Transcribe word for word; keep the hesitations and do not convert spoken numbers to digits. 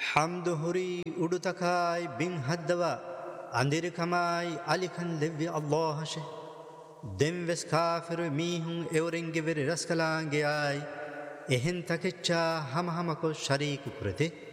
حمد هري أدتكاي بن هدوا أندير كماي أليكن لبي الله شه دم وس كافر ميهن اورنگي ور رسكلانگي آي اهن تكچا هم هم کو شريك كرته